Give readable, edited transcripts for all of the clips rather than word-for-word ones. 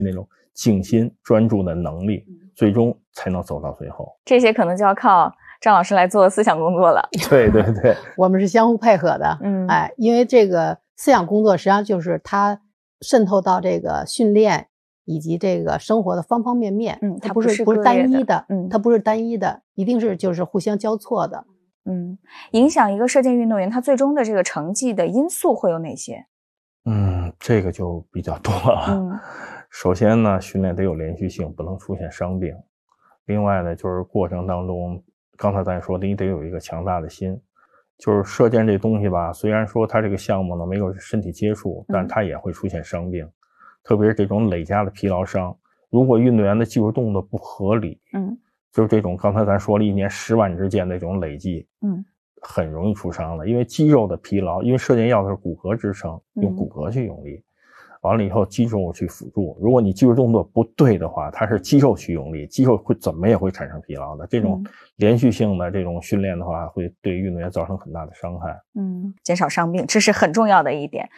那种静心专注的能力，最终才能走到最后。 这些可能就要靠张老师来做思想工作了。 对对对， 我们是相互配合的。因为这个思想工作实际上就是它渗透到这个训练以及这个生活的方方面面。它不是单一的。它不是单一的，一定是就是互相交错的。 影响一个射箭运动员他最终的这个成绩的因素会有哪些？ 这个就比较多了。首先呢，训练得有连续性，不能出现伤病。另外呢，就是过程当中，刚才咱说的，你得有一个强大的心。就是射箭这东西吧，虽然说它这个项目呢没有身体接触，但它也会出现伤病，特别是这种累加的疲劳伤。如果运动员的技术动作不合理，就是这种刚才咱说了1年10万支箭的这种累计，很容易出伤的。因为肌肉的疲劳，因为射箭要的是骨骼支撑，用骨骼去用力，完了以后肌肉去辅助。如果你技术动作不对的话，它是肌肉去用力，肌肉会怎么也会产生疲劳的。这种连续性的这种训练的话，会对运动员造成很大的伤害。 减少伤病，这是很重要的一点。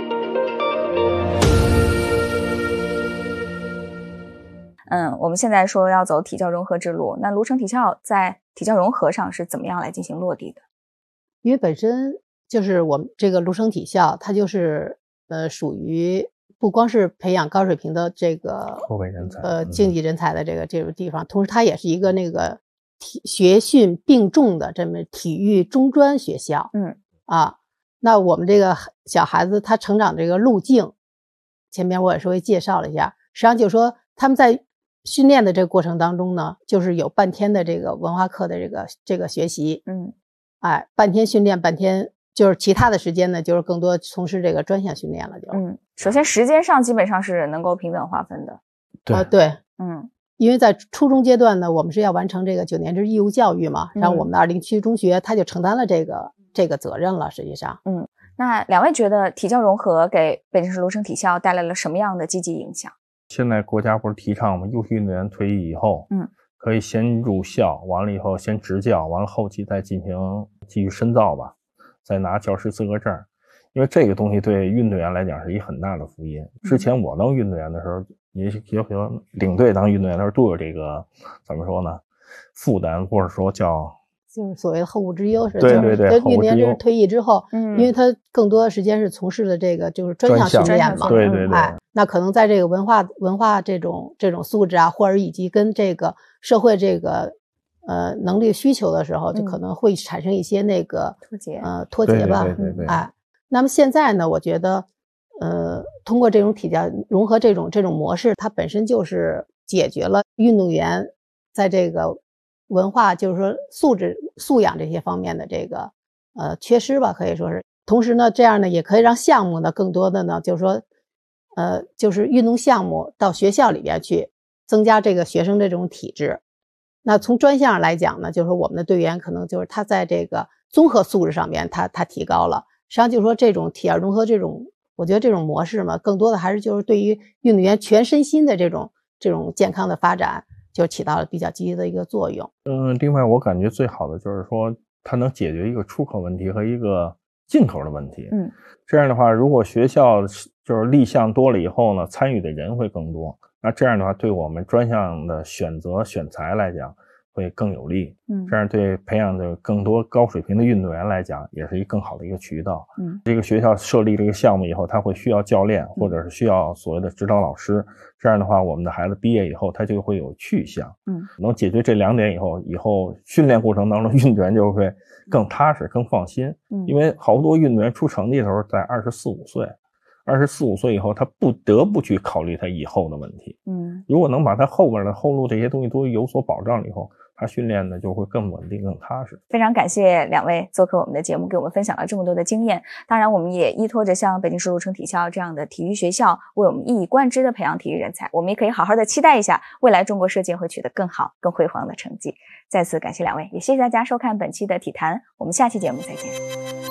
我们现在说要走体教融合之路，那庐城体校在体教融合上是怎么样来进行落地的？ 因为本身就是我们这个庐城体校，它就是属于不光是培养高水平的这个后备人才， 竞技人才的这个地方，同时它也是一个那个学训并重的这么体育中专学校。那我们这个小孩子他成长这个路径，前面我也稍微介绍了一下，实际上就是说他们在训练的这个过程当中呢，就是有半天的这个文化课的这个学习。半天训练，半天就是其他的时间呢，就是更多从事这个专项训练了。 首先时间上基本上是能够平等划分的。 对。因为在初中阶段呢，我们是要完成这个9年制义务教育嘛，然后我们的20区中学他就承担了这个责任了。实际上， 那两位觉得体教融合给北京市庐城体校带来了什么样的积极影响？ 现在国家不是提倡吗？优秀运动员退役以后，可以先入校，完了以后先执教，完了后期再继续深造吧，再拿教师资格证。因为这个东西对运动员来讲是一很大的福音。之前我当运动员的时候，也许领队当运动员的时候都有这个怎么说呢，负担，或者说就是所谓的后顾之忧。 对对对， 运动员就是退役之后，因为他更多的时间是从事的这个就是专项训练嘛。 对对对。 那可能在这个文化这种素质啊，或者以及跟这个社会这个能力需求的时候，就可能会产生一些那个脱节吧。 对。 那么现在呢，我觉得通过这种体教融合这种模式，它本身就是解决了运动员在这个文化就是说素养这些方面的这个缺失吧，可以说是。同时呢，这样呢也可以让项目呢更多的呢就是说就是运动项目到学校里边去增加这个学生这种体质。那从专项来讲呢，就是说我们的队员可能就是他在这个综合素质上面他提高了。实际上就是说这种体教融合我觉得这种模式嘛，更多的还是就是对于运动员全身心的这种健康的发展就起到了比较积极的一个作用。 另外我感觉最好的就是说它能解决一个出口问题和一个进口的问题。这样的话，如果学校就是立项多了以后呢，参与的人会更多，那这样的话对我们专项的选材来讲会更有利。这样对培养的更多高水平的运动员来讲也是一更好的一个渠道。这个学校设立这个项目以后，他会需要教练或者是需要所谓的指导老师。这样的话，我们的孩子毕业以后他就会有去向。能解决这2点以后训练过程当中运动员就会更踏实更放心。因为好多运动员出成绩的时候在24、25岁，24、25岁以后他不得不去考虑他以后的问题。如果能把他后边的后路这些东西都有所保障以后，他训练的就会更稳定更踏实。 非常感谢两位做客我们的节目，给我们分享了这么多的经验。当然我们也依托着像北京市庐城体校这样的体育学校，为我们一以贯之的培养体育人才，我们也可以好好的期待一下未来中国射箭会取得更好更辉煌的成绩。再次感谢两位，也谢谢大家收看本期的体坛，我们下期节目再见。